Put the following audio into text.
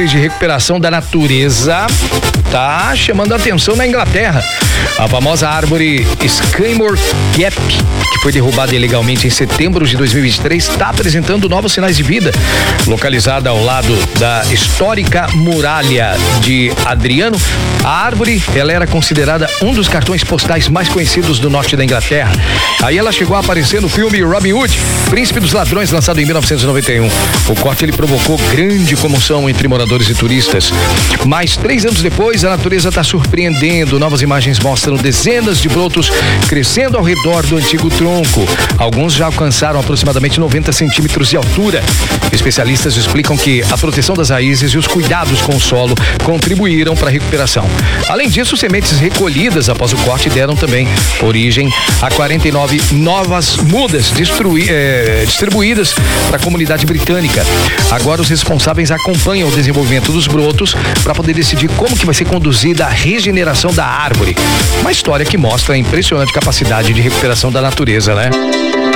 níveis de recuperação da natureza tá chamando a atenção na Inglaterra. A famosa árvore Skymore Gap, que foi derrubada ilegalmente em setembro de 2023, está apresentando novos sinais de vida. Localizada ao lado da histórica muralha de Adriano, a árvore ela era considerada um dos cartões postais mais conhecidos do norte da Inglaterra. Aí ela chegou a aparecer no filme Robin Hood, Príncipe dos Ladrões, lançado em 1991. O corte ele provocou grande comoção entre moradores e turistas. Mas 3 anos depois, a natureza está surpreendendo. Novas imagens mostram dezenas de brotos crescendo ao redor do antigo tronco. Alguns já alcançaram aproximadamente 90 centímetros de altura. Especialistas explicam que a proteção das raízes e os cuidados com o solo contribuíram para a recuperação. Além disso, sementes recolhidas após o corte deram também origem a 49 novas mudas distribuídas para a comunidade britânica. Agora os responsáveis acompanham o desenvolvimento dos brotos para poder decidir como que vai ser conduzida a regeneração da árvore. Uma história que mostra a impressionante capacidade de recuperação da natureza, né?